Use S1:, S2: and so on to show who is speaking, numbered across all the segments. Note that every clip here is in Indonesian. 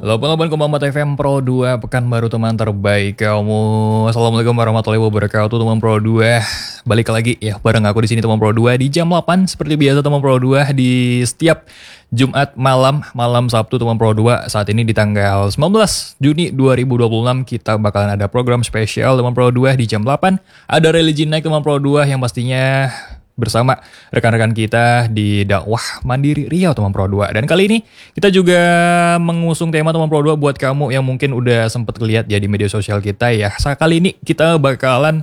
S1: 88,4 FM Pro 2 Pekanbaru teman terbaik kamu. Assalamualaikum warahmatullahi wabarakatuh teman Pro 2. Balik lagi ya bareng aku di sini teman Pro 2 di jam 8 seperti biasa teman Pro 2 di setiap Jumat malam Sabtu teman Pro 2. Saat ini di tanggal 19 Juni 2026 kita bakalan ada program spesial teman Pro 2 di jam 8. Ada religi naik teman Pro 2 yang pastinya bersama rekan-rekan kita di dakwah Mandiri Riau teman Pro 2. Dan kali ini kita juga mengusung tema teman Pro 2 buat kamu yang mungkin udah sempet lihat ya di media sosial kita ya. Kali ini kita bakalan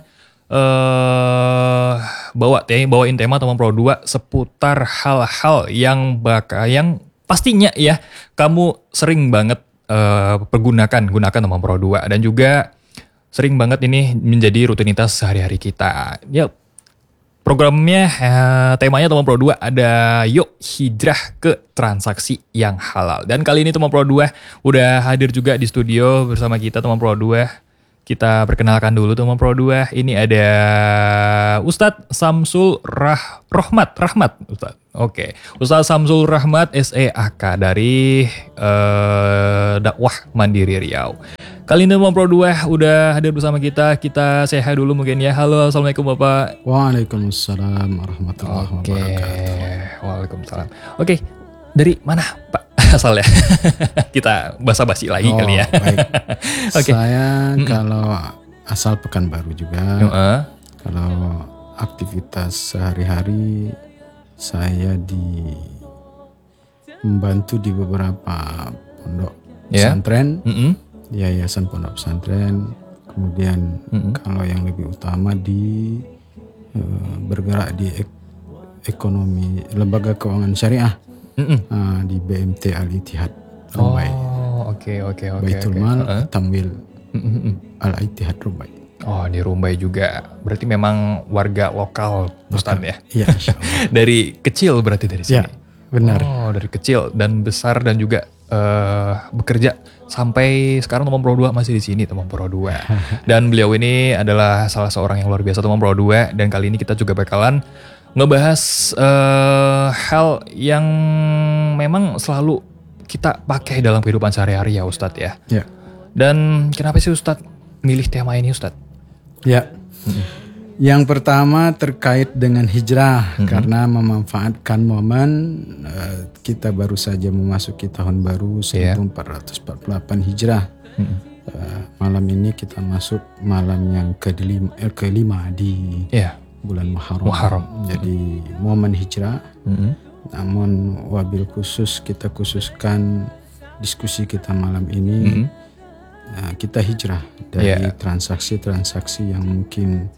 S1: bawain tema teman Pro 2 seputar hal-hal yang pastinya ya kamu sering banget gunakan teman Pro 2 dan juga sering banget ini menjadi rutinitas sehari-hari kita. Ya, programnya, temanya teman Pro 2 ada yuk hijrah ke transaksi yang halal. Dan kali ini teman Pro 2 udah hadir juga di studio bersama kita teman Pro 2. Kita perkenalkan dulu teman Pro 2. Ini ada Ustadz Samsul Rahmat. Ustadz. Oke. Ustadz Samsul Rahmat SEAK dari dakwah Mandiri Riau. Kali ini teman Pro 2 udah hadir bersama kita. Kita say hi dulu mungkin ya. Halo, assalamualaikum Bapak.
S2: Waalaikumsalam warahmatullahi wabarakatuh.
S1: Waalaikumsalam. Oke, dari mana Pak asalnya? Kita basa-basi lagi kali ya.
S2: Baik. Okay. Saya kalau asal Pekanbaru juga. Kalau aktivitas sehari-hari saya membantu di beberapa pondok pesantren. Yayasan pondok pesantren, kemudian kalau yang lebih utama bergerak di ekonomi lembaga keuangan syariah di BMT Al-Ittihad Rumbai.
S1: Oke.
S2: Baitul Mal Tamwil Al-Ittihad Rumbai.
S1: Oh, di Rumbai juga. Berarti memang warga lokal Ustadz ya?
S2: Iya, insyaallah.
S1: Dari kecil berarti dari sini?
S2: Ya, benar.
S1: Oh, dari kecil dan besar dan juga bekerja sampai sekarang teman Pro 2 masih di sini teman Pro 2. Dan beliau ini adalah salah seorang yang luar biasa teman Pro 2 dan kali ini kita juga bakalan ngebahas hal yang memang selalu kita pakai dalam kehidupan sehari-hari ya Ustadz ya.
S2: Ya.
S1: Dan kenapa sih Ustadz milih tema ini Ustadz?
S2: Ya. Yang pertama terkait dengan hijrah karena memanfaatkan momen kita baru saja memasuki tahun baru 1448 Hijrah. Malam ini kita masuk malam yang kelima di bulan Muharram. Jadi momen hijrah. Namun wabil khusus kita khususkan diskusi kita malam ini kita hijrah dari transaksi-transaksi yang mungkin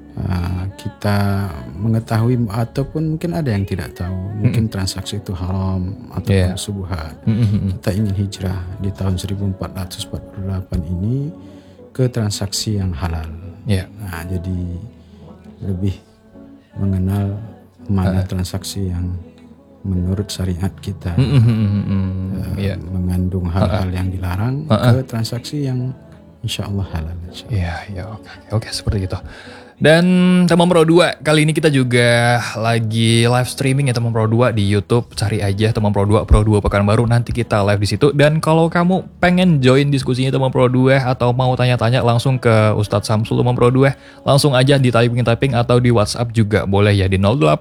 S2: kita mengetahui ataupun mungkin ada yang tidak tahu, mungkin transaksi itu haram ataupun subuhat. Kita ingin hijrah di tahun 1448 ini ke transaksi yang halal. Nah, jadi lebih mengenal mana transaksi yang menurut syariat kita mengandung hal-hal yang dilarang ke transaksi yang insya Allah halal.
S1: Oke, seperti itu. Dan teman Pro 2, kali ini kita juga lagi live streaming ya teman Pro 2 di YouTube. Cari aja teman Pro 2 Pekanbaru, nanti kita live di situ. Dan kalau kamu pengen join diskusinya teman Pro 2 atau mau tanya-tanya langsung ke Ustadz Samsul teman Pro 2, langsung aja di typing atau di WhatsApp juga boleh ya di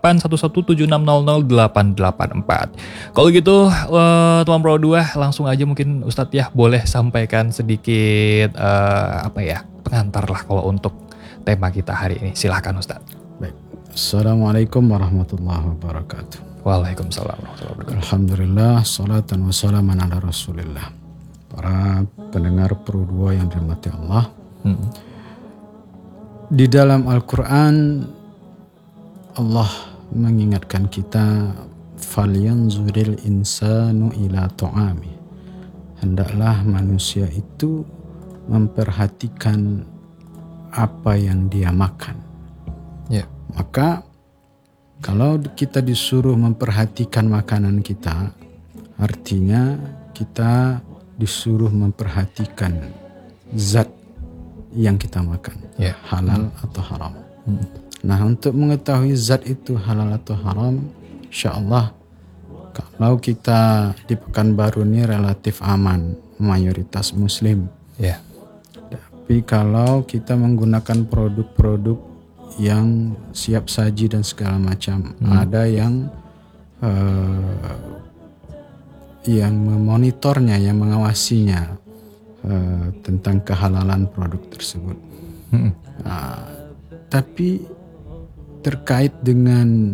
S1: 081176000884. Kalau gitu teman Pro 2 langsung aja mungkin Ustadz ya boleh sampaikan sedikit pengantar lah kalau untuk tema kita hari ini. Silahkan Ustadz.
S2: Baik. Assalamualaikum warahmatullahi wabarakatuh.
S1: Waalaikumsalam warahmatullahi wabarakatuh.
S2: Alhamdulillah, salatan wa salaman ala rasulillah. Para pendengar Pro 2 yang dirahmati Allah. Di dalam Al-Quran Allah mengingatkan kita, falyanzuril insanu ila ta'ami. Hendaklah manusia itu memperhatikan apa yang dia makan. Maka kalau kita disuruh memperhatikan makanan kita, artinya kita disuruh memperhatikan zat yang kita makan, halal atau haram. Nah, untuk mengetahui zat itu halal atau haram, insya Allah Kalau kita di Pekanbaru ini relatif aman, mayoritas Muslim.
S1: Ya.
S2: Tapi kalau kita menggunakan produk-produk yang siap saji dan segala macam, ada yang memonitornya, yang mengawasinya tentang kehalalan produk tersebut. Tapi terkait dengan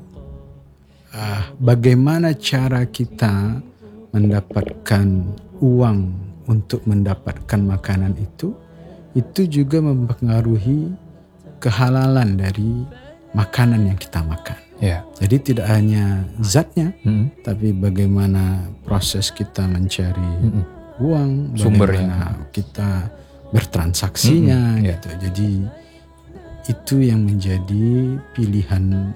S2: bagaimana cara kita mendapatkan uang untuk mendapatkan makanan itu juga mempengaruhi kehalalan dari makanan yang kita makan.
S1: Ya.
S2: Jadi tidak hanya zatnya, tapi bagaimana proses kita mencari uang, bagaimana kita bertransaksinya, gitu. Jadi itu yang menjadi pilihan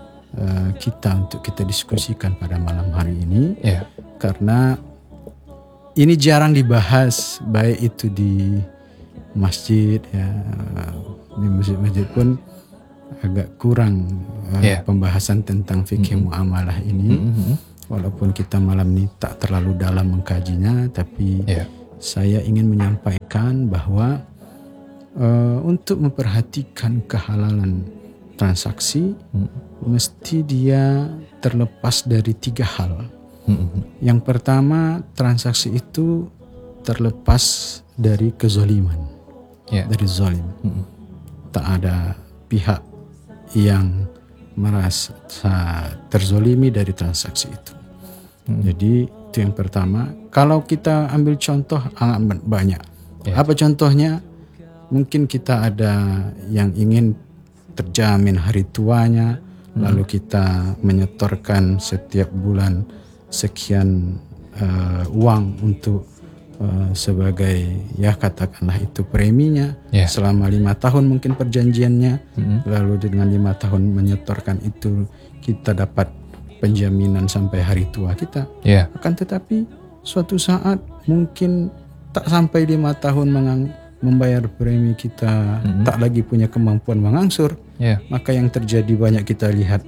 S2: kita untuk kita diskusikan pada malam hari ini, karena ini jarang dibahas, baik itu di masjid, ya, di masjid-masjid pun agak kurang pembahasan tentang fikih muamalah ini. Walaupun kita malam ini tak terlalu dalam mengkajinya, tapi saya ingin menyampaikan bahwa untuk memperhatikan kehalalan transaksi, mesti dia terlepas dari 3 hal. Yang pertama, transaksi itu terlepas dari kezaliman, dari zalim. Tak ada pihak yang merasa terzolimi dari transaksi itu. Jadi itu yang pertama. Kalau kita ambil contoh amat banyak. Apa contohnya? Mungkin kita ada yang ingin terjamin hari tuanya, lalu kita menyetorkan setiap bulan sekian uang untuk sebagai, ya katakanlah itu preminya, selama 5 tahun mungkin perjanjiannya, lalu dengan 5 tahun menyetorkan itu kita dapat penjaminan sampai hari tua kita. Akan tetapi suatu saat mungkin tak sampai 5 tahun membayar premi kita, tak lagi punya kemampuan mengangsur, maka yang terjadi banyak kita lihat,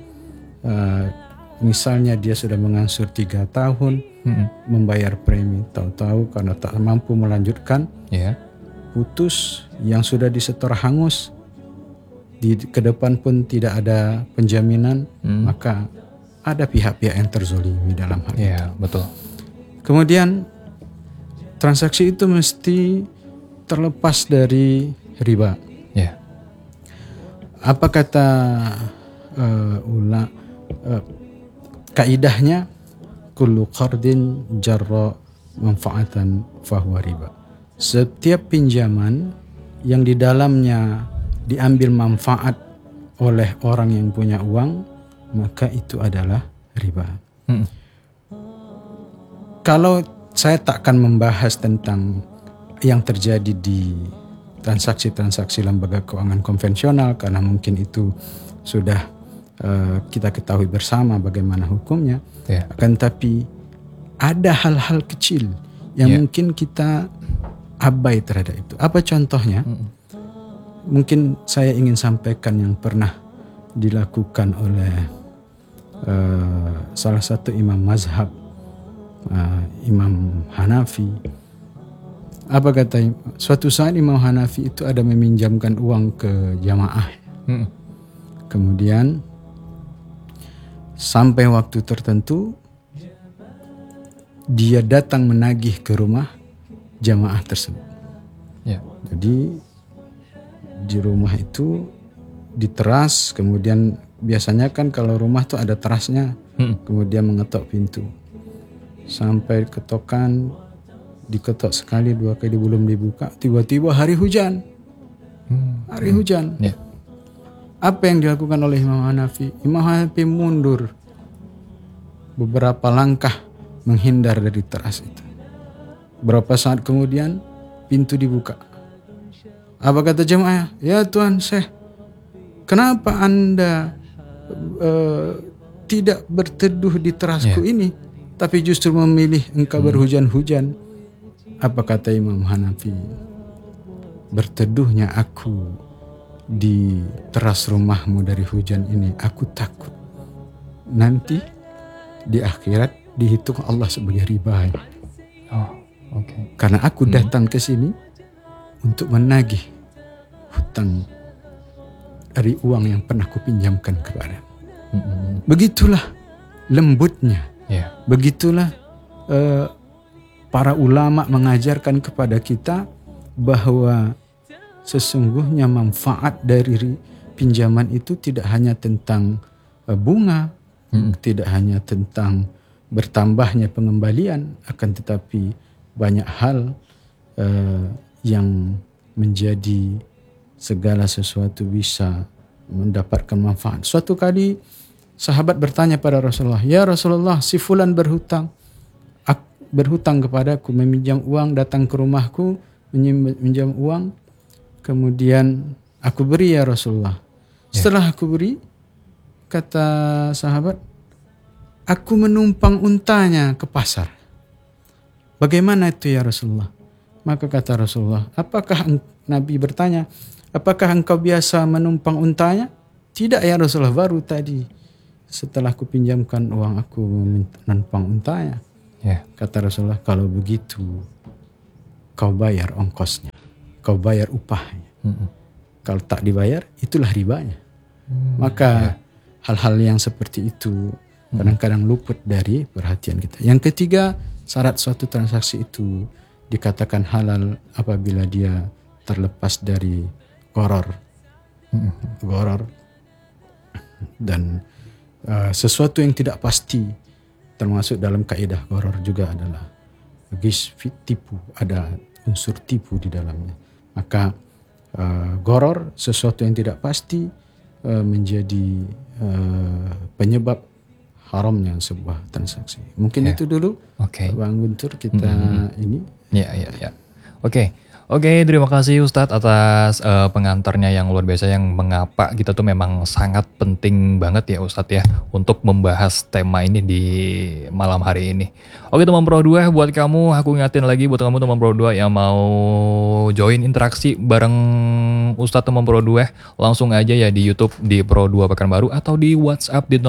S2: misalnya dia sudah mengangsur 3 tahun membayar premi, tahu-tahu karena tak mampu melanjutkan, putus, yang sudah disetor hangus, ke depan pun tidak ada penjaminan, maka ada pihak-pihak yang terzolimi dalam hal itu.
S1: Betul.
S2: Kemudian transaksi itu mesti terlepas dari riba. Apa kata kaidahnya? Kullu qardin jarra manfaatan fahuwa riba. Setiap pinjaman yang di dalamnya diambil manfaat oleh orang yang punya uang, maka itu adalah riba. Kalau saya tak akan membahas tentang yang terjadi di transaksi-transaksi lembaga keuangan konvensional, karena mungkin itu sudah kita ketahui bersama bagaimana hukumnya. Akan tapi ada hal-hal kecil yang mungkin kita abai terhadap itu. Apa contohnya? Mungkin saya ingin sampaikan yang pernah dilakukan oleh salah satu imam mazhab, Imam Hanafi. Apa kata suatu saat Imam Hanafi itu ada meminjamkan uang ke jamaah. Kemudian sampai waktu tertentu dia datang menagih ke rumah jamaah tersebut. Jadi di rumah itu diteras, kemudian biasanya kan kalau rumah tuh ada terasnya, kemudian mengetok pintu sampai ketokan, diketok sekali 2 kali belum dibuka, tiba-tiba hari hujan. Apa yang dilakukan oleh Imam Hanafi? Imam Hanafi mundur beberapa langkah menghindar dari teras itu. Berapa saat kemudian pintu dibuka. Apa kata jemaah? Ya Tuan Syekh, kenapa Anda tidak berteduh di terasku ini, tapi justru memilih engkau berhujan-hujan? Apa kata Imam Hanafi? Berteduhnya aku di teras rumahmu dari hujan ini, aku takut nanti di akhirat dihitung Allah sebagai riba.
S1: Oh, oke.
S2: Karena aku datang ke sini untuk menagih hutang dari uang yang pernah kupinjamkan kepada. Begitulah lembutnya.
S1: Yeah.
S2: Begitulah para ulama mengajarkan kepada kita bahwa sesungguhnya manfaat dari pinjaman itu tidak hanya tentang bunga, tidak hanya tentang bertambahnya pengembalian, akan tetapi banyak hal yang menjadi segala sesuatu bisa mendapatkan manfaat. Suatu kali sahabat bertanya pada Rasulullah, "Ya Rasulullah, si fulan berhutang kepadaku, meminjam uang, datang ke rumahku, meminjam uang, kemudian aku beri ya Rasulullah. Setelah aku beri," kata sahabat, "aku menumpang untanya ke pasar. Bagaimana itu ya Rasulullah?" Maka kata Rasulullah, Nabi bertanya, "Apakah engkau biasa menumpang untanya?" "Tidak ya Rasulullah, baru tadi setelah aku pinjamkan uang aku menumpang untanya." Kata Rasulullah, "Kalau begitu kau bayar ongkosnya, kau bayar upahnya. Kalau tak dibayar, itulah ribanya." Maka hal-hal yang seperti itu kadang-kadang luput dari perhatian kita. Yang ketiga, syarat suatu transaksi itu dikatakan halal apabila dia terlepas dari gharar. Dan sesuatu yang tidak pasti, termasuk dalam kaidah gharar juga adalah tipu, ada unsur tipu di dalamnya. Maka gharar, sesuatu yang tidak pasti, menjadi penyebab haramnya sebuah transaksi. Mungkin itu dulu, Bang Guntur, kita ini.
S1: Ya. Oke, terima kasih Ustadz atas pengantarnya yang luar biasa, yang mengapa kita tuh memang sangat penting banget ya Ustadz ya untuk membahas tema ini di malam hari ini. Oke teman Pro 2, buat kamu, aku ingatin lagi buat kamu teman Pro 2 yang mau join interaksi bareng Ustadz teman Pro 2, langsung aja ya di YouTube di Pro 2 Pekanbaru atau di WhatsApp di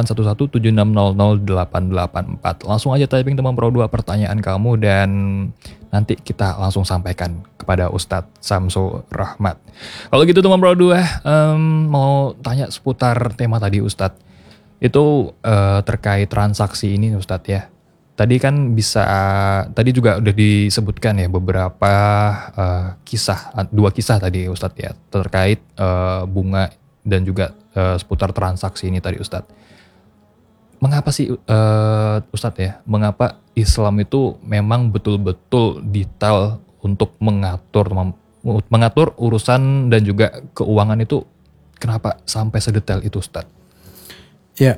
S1: 081176000884. Langsung aja typing teman Pro 2 pertanyaan kamu dan nanti kita langsung sampaikan kepada Ustadz Samsul Rahmat. Kalau gitu teman Pro 2, mau tanya seputar tema tadi Ustadz. Itu terkait transaksi ini Ustadz ya. Tadi kan tadi juga udah disebutkan ya beberapa dua kisah tadi Ustadz ya. Terkait bunga dan juga seputar transaksi ini tadi Ustadz. Mengapa sih Ustadz ya, mengapa Islam itu memang betul-betul detail untuk mengatur urusan dan juga keuangan itu, kenapa sampai sedetail itu Ustadz?
S2: Ya,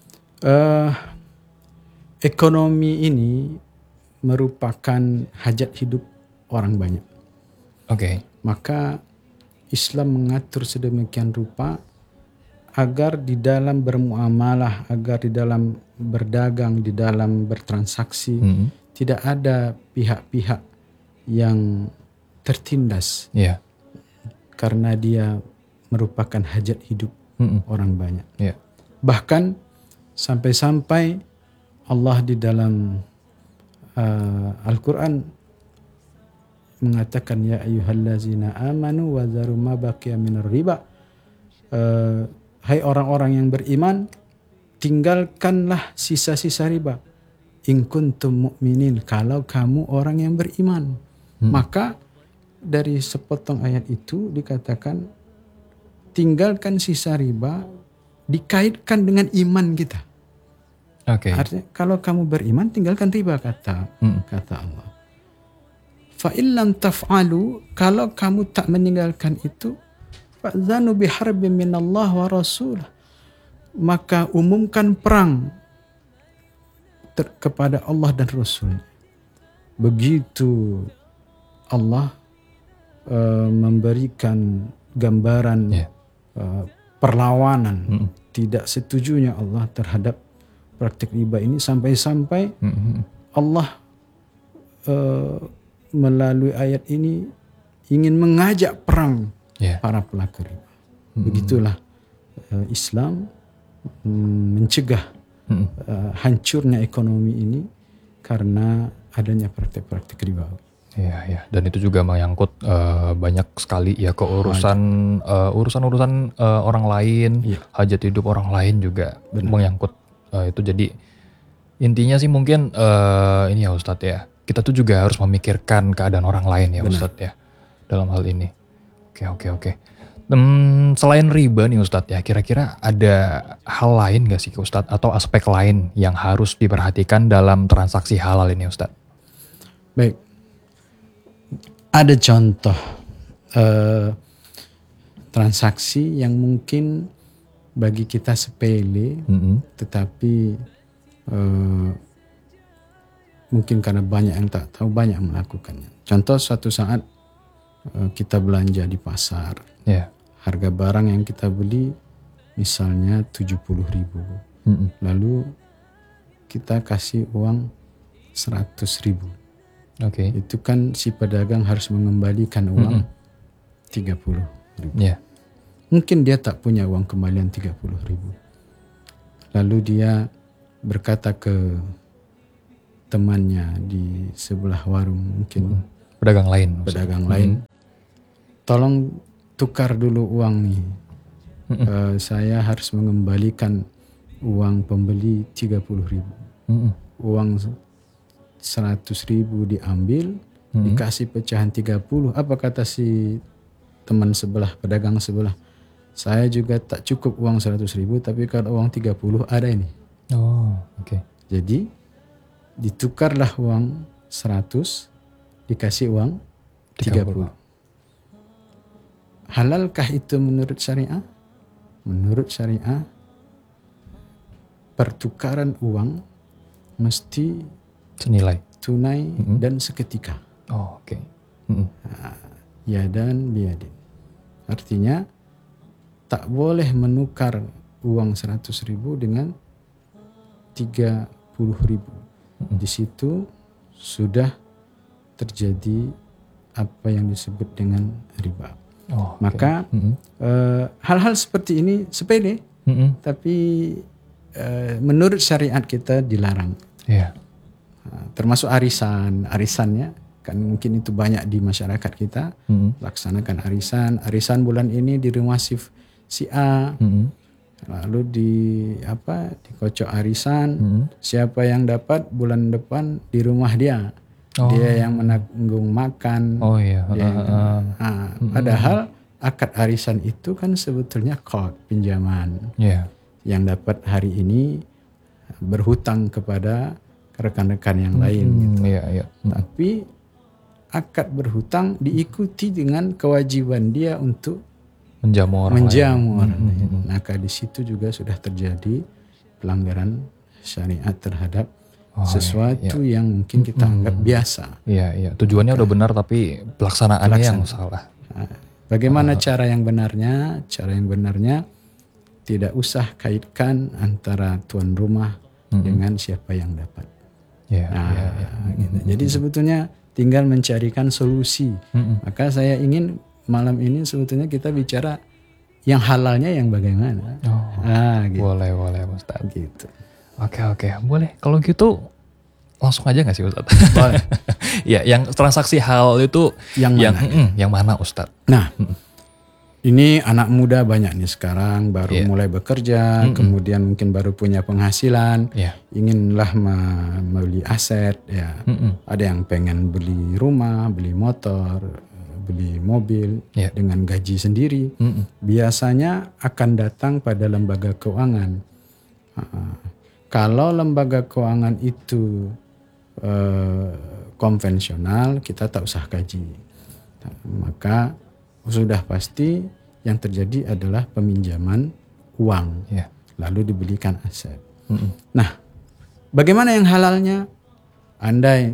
S2: ekonomi ini merupakan hajat hidup orang banyak. Maka Islam mengatur sedemikian rupa agar di dalam bermuamalah, agar di dalam berdagang, di dalam bertransaksi, tidak ada pihak-pihak yang tertindas. Karena dia merupakan hajat hidup orang banyak. Bahkan sampai-sampai Allah di dalam Al-Quran mengatakan, "Ya ayyuhallazina amanu wa dharu ma baqiya minar riba." Hai orang-orang yang beriman, tinggalkanlah sisa-sisa riba. In kuntum mu'minin, kalau kamu orang yang beriman. Maka dari sepotong ayat itu dikatakan tinggalkan sisa riba, dikaitkan dengan iman kita. Artinya kalau kamu beriman, tinggalkan riba, kata Allah. Fa illam taf'alu, kalau kamu tak meninggalkan itu, fa'zanu biharbin minallah wa rasul, maka umumkan perang kepada Allah dan Rasul. Begitu Allah memberikan gambaran perlawanan tidak setujunya Allah terhadap praktik riba ini, sampai-sampai Allah melalui ayat ini ingin mengajak perang para pelaku riba. Begitulah Islam mencegah hancurnya ekonomi ini karena adanya praktek-praktek ribawi.
S1: Iya, ya. Dan itu juga menyangkut banyak sekali ya ke urusan orang lain, hajat hidup orang lain juga menyangkut itu. Jadi intinya sih mungkin ini ya Ustadz ya, kita tuh juga harus memikirkan keadaan orang lain ya Ustadz ya dalam hal ini. Oke. Selain riba nih Ustadz ya, kira-kira ada hal lain gak sih Ustadz atau aspek lain yang harus diperhatikan dalam transaksi halal ini Ustadz?
S2: Baik. Ada contoh transaksi yang mungkin bagi kita sepele, tetapi mungkin karena banyak yang tak tahu, banyak melakukannya. Contoh suatu saat kita belanja di pasar, harga barang yang kita beli misalnya 70.000, lalu kita kasih uang 100.000. Itu kan si pedagang harus mengembalikan uang 30.000. Mungkin dia tak punya uang kembalian 30.000. Lalu dia berkata ke temannya di sebelah warung, mungkin
S1: pedagang lain,
S2: tolong tukar dulu uang nih. Saya harus mengembalikan uang pembeli 30.000. Uang 100.000 diambil, dikasih pecahan 30. Apa kata si teman sebelah, pedagang sebelah? Saya juga tak cukup uang 100.000, tapi kalau uang 30 ada ini. Jadi ditukarlah uang 100, dikasih uang 30. Halalkah itu menurut syariah? Menurut syariah, pertukaran uang mesti
S1: senilai,
S2: tunai dan seketika. Yadan biyadin. Artinya tak boleh menukar uang 100.000 dengan 30.000. Di situ sudah terjadi apa yang disebut dengan riba. Maka hal-hal seperti ini sepele, tapi menurut syariat kita dilarang. Termasuk arisannya kan mungkin itu banyak di masyarakat kita, laksanakan arisan bulan ini di rumah si A, lalu dikocok arisan, siapa yang dapat bulan depan di rumah dia, dia yang menanggung makan. Padahal akad arisan itu kan sebetulnya pinjaman, yang dapat hari ini berhutang kepada rekan-rekan yang lain. Tapi akad berhutang diikuti dengan kewajiban dia untuk menjamu orang lain. Maka di situ juga sudah terjadi pelanggaran syariat terhadap sesuatu yang mungkin kita anggap biasa.
S1: Tujuannya udah benar tapi pelaksanaannya yang salah.
S2: Bagaimana cara yang benarnya? Cara yang benarnya tidak usah kaitkan antara tuan rumah dengan siapa yang dapat. Gitu. Jadi sebetulnya tinggal mencarikan solusi. Maka saya ingin malam ini sebetulnya kita bicara yang halalnya yang bagaimana. Gitu.
S1: Boleh Ustaz.
S2: Gitu.
S1: Oke. Boleh. Kalau gitu langsung aja nggak sih Ustaz?
S2: Boleh.
S1: Ya, yang transaksi halal itu yang mana Ustaz?
S2: Nah, ini anak muda banyak nih sekarang baru mulai bekerja, kemudian mungkin baru punya penghasilan, inginlah membeli aset, ada yang pengen beli rumah, beli motor, beli mobil dengan gaji sendiri. Biasanya akan datang pada lembaga keuangan. Kalau lembaga keuangan itu konvensional, kita tak usah kaji, maka sudah pasti yang terjadi adalah peminjaman uang, lalu dibelikan aset. Nah, bagaimana yang halalnya? Andai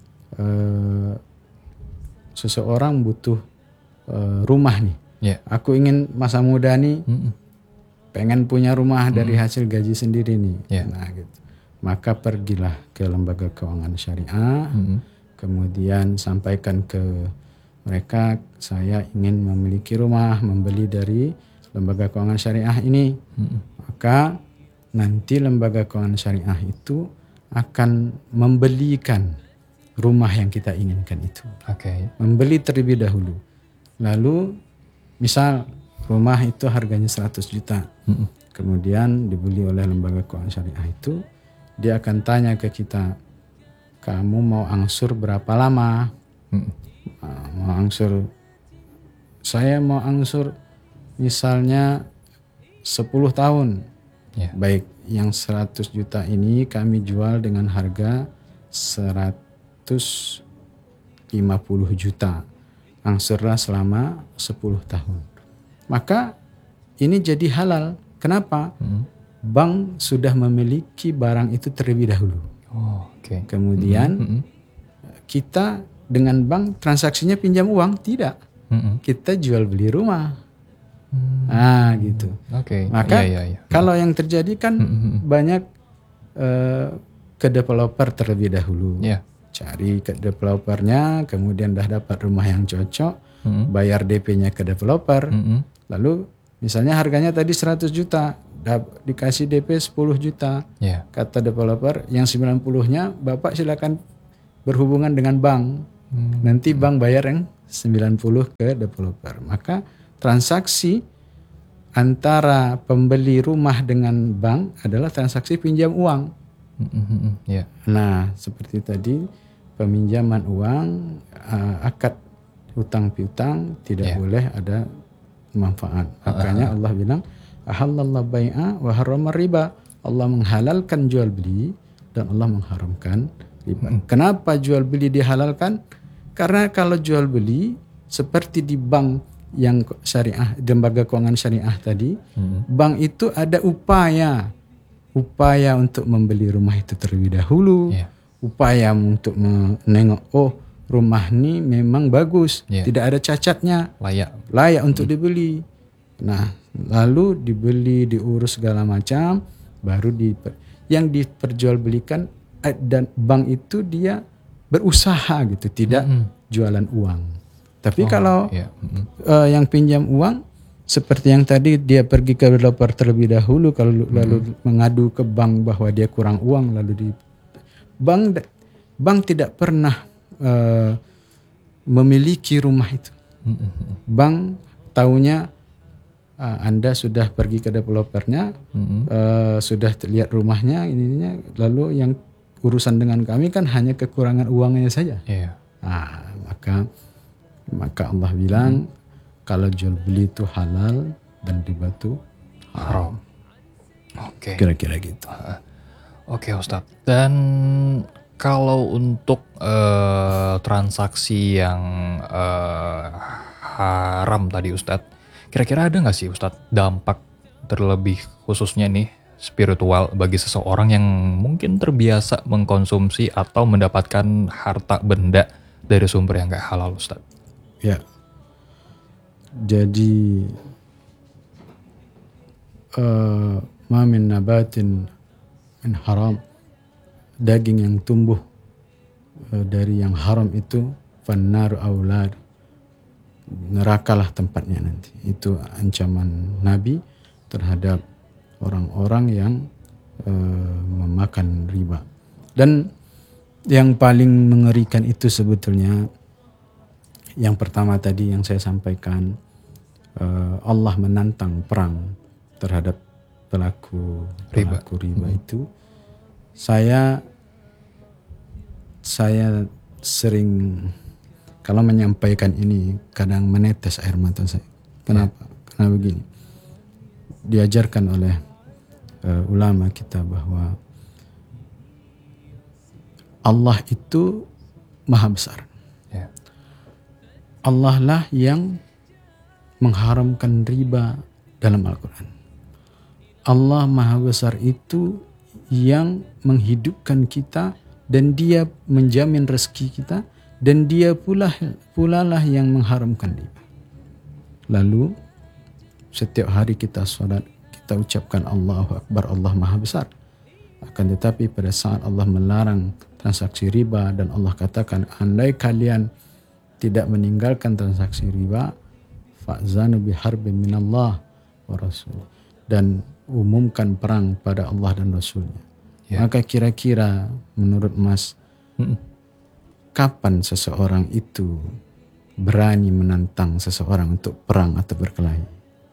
S2: seseorang butuh rumah nih, aku ingin masa muda nih, pengen punya rumah dari hasil gaji sendiri nih, nah gitu. Maka pergilah ke lembaga keuangan syariah, kemudian sampaikan ke mereka, saya ingin memiliki rumah, membeli dari lembaga keuangan syariah ini. Maka nanti lembaga keuangan syariah itu akan membelikan rumah yang kita inginkan itu. Membeli terlebih dahulu. Lalu misal rumah itu harganya 100 juta. Kemudian dibeli oleh lembaga keuangan syariah itu, dia akan tanya ke kita, kamu mau angsur berapa lama? Mau angsur, saya mau angsur misalnya 10 tahun. Baik, yang 100 juta ini kami jual dengan harga 150 juta. Angsurlah selama 10 tahun. Maka ini jadi halal. Kenapa? Bank sudah memiliki barang itu terlebih dahulu. Kemudian kita dengan bank transaksinya pinjam uang, tidak. Kita jual beli rumah. Gitu. Maka kalau yang terjadi kan banyak ke developer terlebih dahulu. Cari ke developernya, kemudian dah dapat rumah yang cocok, bayar DP-nya ke developer. Lalu misalnya harganya tadi 100 juta, dikasih DP 10 juta. Kata developer, yang 90-nya Bapak silakan berhubungan dengan bank. Nanti bank bayar yang 90 ke developer. Maka transaksi antara pembeli rumah dengan bank adalah transaksi pinjam uang. Nah, seperti tadi peminjaman uang, akad hutang piutang tidak boleh ada manfaat. Makanya Allah bilang ahallallahu bai'a wa harrama riba. Allah menghalalkan jual beli dan Allah mengharamkan riba. Kenapa jual beli dihalalkan? Karena kalau jual beli seperti di bank yang syariah, lembaga keuangan syariah tadi, bank itu ada upaya untuk membeli rumah itu terlebih dahulu, upaya untuk menengok, oh rumah ini memang bagus, tidak ada cacatnya, layak untuk dibeli. Nah, lalu dibeli, diurus segala macam, baru yang diperjualbelikan, dan bank itu dia berusaha gitu, tidak jualan uang. Tapi kalau yang pinjam uang seperti yang tadi, dia pergi ke developer terlebih dahulu, lalu mengadu ke bank bahwa dia kurang uang, lalu bank tidak pernah memiliki rumah itu. Bank taunya Anda sudah pergi ke developernya, sudah lihat rumahnya, ininya, lalu yang urusan dengan kami kan hanya kekurangan uangnya saja. Maka Allah bilang kalau jual beli itu halal dan riba itu haram. Kira-kira gitu.
S1: Ustadz. Dan kalau untuk transaksi yang haram tadi Ustadz, kira-kira ada nggak sih Ustadz dampak terlebih khususnya nih spiritual bagi seseorang yang mungkin terbiasa mengkonsumsi atau mendapatkan harta benda dari sumber yang nggak halal Ustadz?
S2: Ya. Jadi ma min nabatin min haram, daging yang tumbuh dari yang haram itu fannaru aulad, nerakalah tempatnya nanti. Itu ancaman Nabi terhadap orang-orang yang memakan riba. Dan yang paling mengerikan itu sebetulnya yang pertama tadi yang saya sampaikan, Allah menantang perang terhadap pelaku riba itu. Saya sering kalau menyampaikan ini kadang menetes air mata saya. Kenapa? Karena begini. Diajarkan oleh ulama kita bahwa Allah itu maha besar. Allah lah yang mengharamkan riba dalam Al-Quran. Allah maha besar itu yang menghidupkan kita dan dia menjamin rezeki kita, dan dia pula lah yang mengharamkan riba. Lalu setiap hari kita sholat, kita ucapkan Allahu Akbar, Allah maha besar. Akan tetapi pada saat Allah melarang transaksi riba dan Allah katakan andai kalian tidak meninggalkan transaksi riba, fa'zanu biharbin minallah wa rasul, dan umumkan perang pada Allah dan Rasulnya. Maka kira-kira menurut Mas, kapan seseorang itu berani menantang seseorang untuk perang atau berkelahi?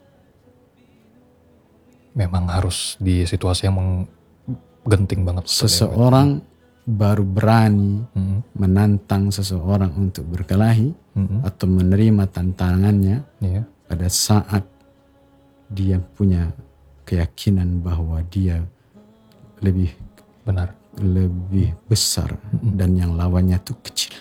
S1: Memang harus di situasi yang genting banget.
S2: Seseorang baru berani menantang seseorang untuk berkelahi atau menerima tantangannya pada saat dia punya keyakinan bahwa dia lebih besar dan yang lawannya itu kecil.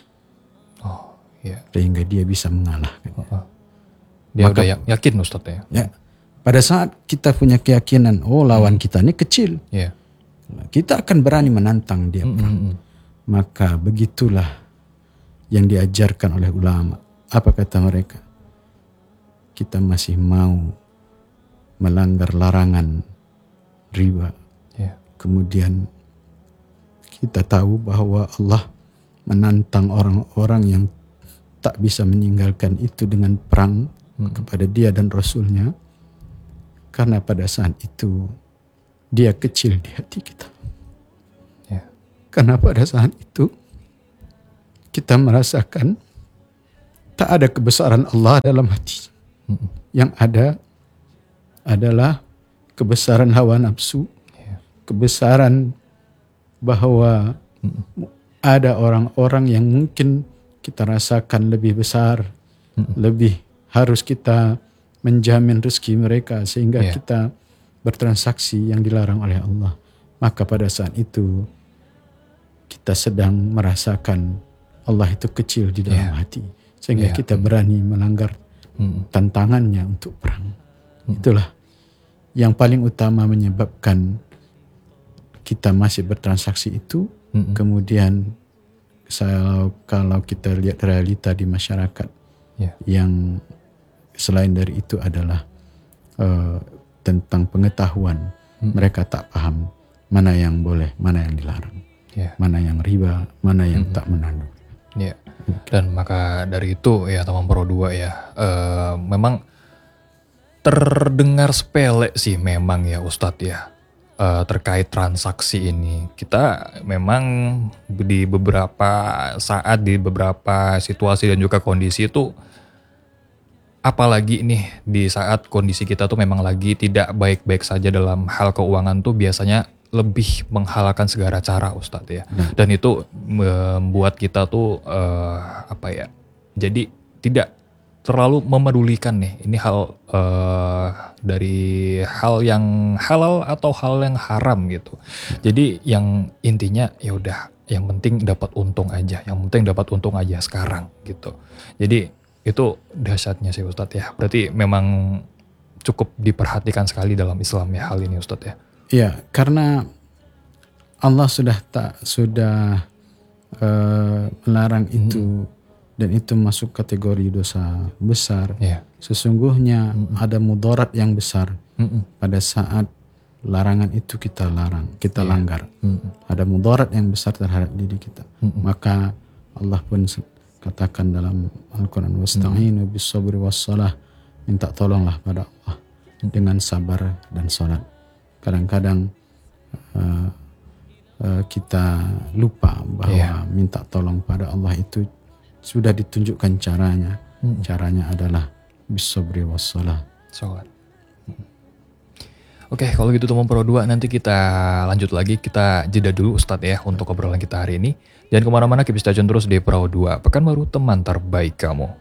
S2: Sehingga dia bisa mengalahkan.
S1: Dia udah yakin Ustadz ya?
S2: Pada saat kita punya keyakinan, lawan kita ini kecil. Kita akan berani menantang dia perang. Maka begitulah yang diajarkan oleh ulama. Apa kata mereka? Kita masih mau melanggar larangan riba. Kemudian kita tahu bahwa Allah menantang orang-orang yang tak bisa meninggalkan itu dengan perang kepada dia dan Rasulnya. Karena pada saat itu dia kecil di hati kita. Karena pada saat itu kita merasakan tak ada kebesaran Allah dalam hati. Yang ada adalah kebesaran hawa nafsu, kebesaran bahwa ada orang-orang yang mungkin kita rasakan lebih besar, lebih harus kita menjamin rezeki mereka sehingga kita bertransaksi yang dilarang oleh Allah. Maka pada saat itu kita sedang merasakan Allah itu kecil di dalam hati sehingga kita berani melanggar tantangannya untuk perang. Itulah yang paling utama menyebabkan kita masih bertransaksi itu. Kemudian kalau kita lihat realita di masyarakat yang selain dari itu adalah tentang pengetahuan. Mereka tak paham mana yang boleh, mana yang dilarang, mana yang riba, mana yang tak mengandung.
S1: Dan maka dari itu ya teman Pro 2 memang terdengar sepele sih memang ya Ustadz ya. Terkait transaksi ini kita memang di beberapa saat, di beberapa situasi dan juga kondisi itu, apalagi nih di saat kondisi kita tuh memang lagi tidak baik-baik saja dalam hal keuangan tuh biasanya lebih menghalalkan segala cara Ustadz ya. Dan itu membuat kita tuh jadi tidak terlalu memedulikan nih ini hal dari hal yang halal atau hal yang haram gitu. Jadi yang intinya ya udah yang penting dapat untung aja, sekarang gitu. Jadi itu dahsyatnya sih Ustadz ya. Berarti memang cukup diperhatikan sekali dalam Islam ya hal ini Ustadz ya.
S2: Iya, karena Allah sudah melarang itu. Dan itu masuk kategori dosa besar. Sesungguhnya ada mudarat yang besar pada saat larangan itu kita langgar. Ada mudarat yang besar terhadap diri kita. Maka Allah pun katakan dalam Al-Quran, wasta'inu bis-sabri was-salah, minta tolonglah pada Allah dengan sabar dan salat. Kadang-kadang kita lupa bahwa minta tolong pada Allah itu sudah ditunjukkan caranya. Caranya adalah bis-sabri was-salah.
S1: Salat. Oke, kalau gitu teman Pro 2 nanti kita lanjut lagi. Kita jeda dulu Ustadz ya untuk obrolan kita hari ini. Jangan kemana-mana, keep stay tune terus di Pro 2 Pekanbaru, teman terbaik kamu.